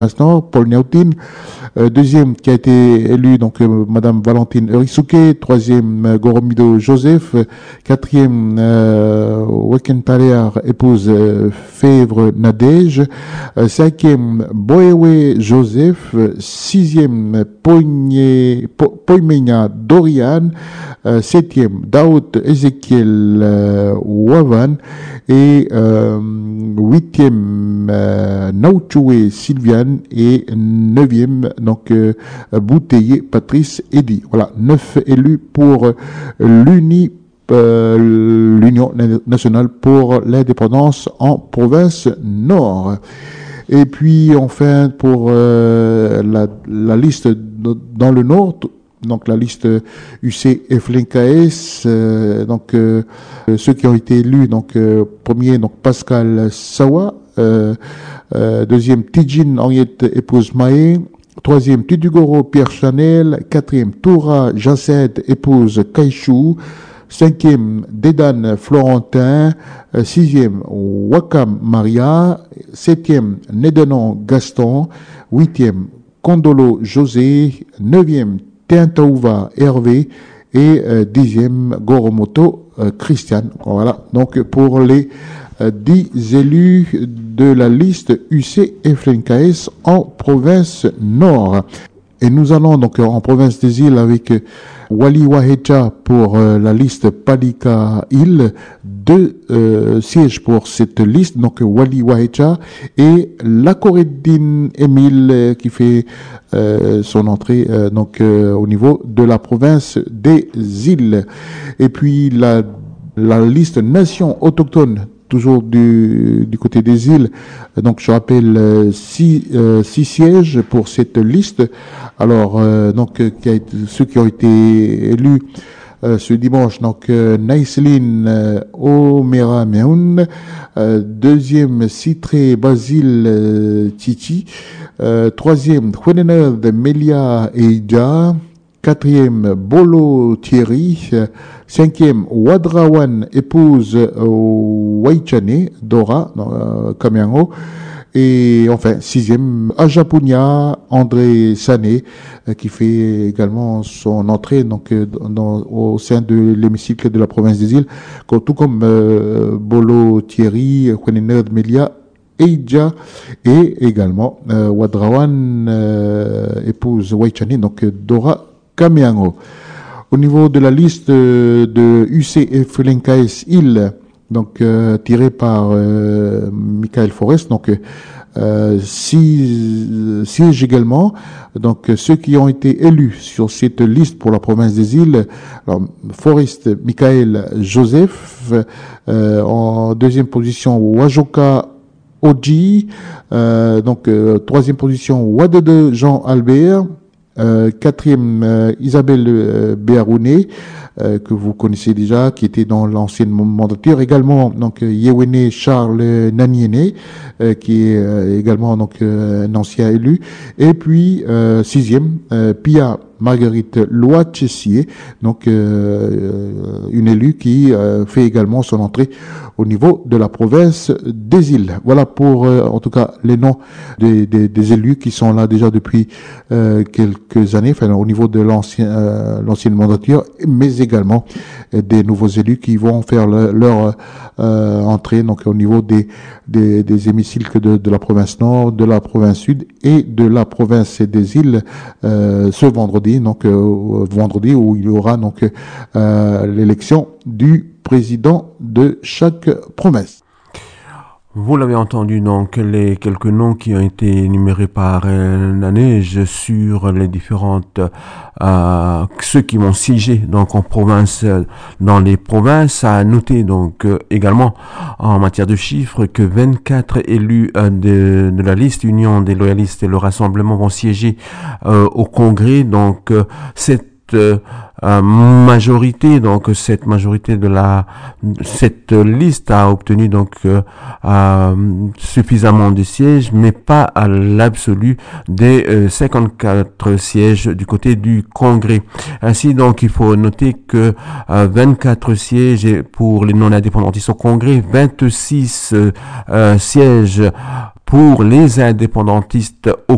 Nord, Paul Niaoutine. Deuxième qui a été élu, donc Madame Valentine Eurisuke. Troisième, Goromido Joseph. Quatrième, Wekentalear, épouse Fèvre Nadège. Cinquième, Boewe Joseph. Sixième, Poimenia Dorian. Septième, Daoud Ezekiel Wavan. Et huitième, Nauchoué Sylviane. Et neuvième, donc Bouteillé Patrice Eddy. Voilà, 9 élus pour l'Union nationale pour l'indépendance en province Nord. Et puis enfin pour la liste dans le Nord, donc la liste UC FLNKS, donc ceux qui ont été élus, donc premier, donc Pascal Sawa, deuxième Tidjine Henriette épouse Maé, troisième Tudugoro Pierre Chanel, quatrième Toura Jacinthe épouse Kaïchou, cinquième Dédane Florentin, sixième Wakam Maria, septième Nedenon Gaston, huitième Kondolo José, neuvième Tintaouva Hervé et dixième Goromoto Christian. Voilà, donc pour les 10 élus de la liste UC FLNKS en province Nord. Et nous allons donc en province des îles avec Wali Wahecha pour la liste Palika Île, 2 sièges pour cette liste, donc Wali Wahecha et Lakoreddin Emile qui fait son entrée donc au niveau de la province des îles. Et puis la liste nation autochtone, toujours du côté des îles. Donc, je rappelle 6 sièges pour cette liste. Alors, donc, ceux qui ont été élus ce dimanche, donc, Naïseline Omera Meoun, deuxième, Citré Basile Titi, troisième, Juenener de Melia Eida, quatrième, Bolo Thierry, cinquième, Wadrawan épouse Waichane, Dora, Kamiango, et enfin, sixième, Ajapunia, André Sané, qui fait également son entrée donc, au sein de l'hémicycle de la province des îles, tout comme Bolo Thierry, Juenener de Melia, Eidja et également Wadrawan épouse Waichane, donc Dora Kamiango. Au niveau de la liste de UC FLNKS île, donc tirée par Michael Forest, donc 6 sièges également. Donc ceux qui ont été élus sur cette liste pour la province des îles, alors, Forest Michael Joseph, en deuxième position Wajoka Oji, donc troisième position Wadede Jean Albert, quatrième Isabelle Béarouné, que vous connaissez déjà, qui était dans l'ancienne mandature. Également, donc, Yewene Charles Naniene, qui est également donc un ancien élu. Et puis, sixième, Pia Marguerite Loitessier, donc une élue qui fait également son entrée au niveau de la province des îles. Voilà pour en tout cas les noms des élus qui sont là déjà depuis quelques années, enfin au niveau de l'ancienne mandature, mais également des nouveaux élus qui vont faire leur entrée donc au niveau des hémicycles de la province Nord, de la province Sud et de la province des îles ce vendredi. Donc vendredi où il y aura donc l'élection du président de chaque province. Vous l'avez entendu, donc, les quelques noms qui ont été énumérés par Nanège sur les différentes, ceux qui vont siéger, donc, en province, dans les provinces. À noter, donc, également, en matière de chiffres, que 24 élus de la liste Union des loyalistes et le Rassemblement vont siéger au Congrès. Donc, cette majorité, donc cette majorité cette liste a obtenu donc suffisamment de sièges, mais pas à l'absolu des 54 sièges du côté du Congrès. Ainsi donc il faut noter que 24 sièges pour les non-indépendantistes au Congrès, 26 sièges pour les indépendantistes au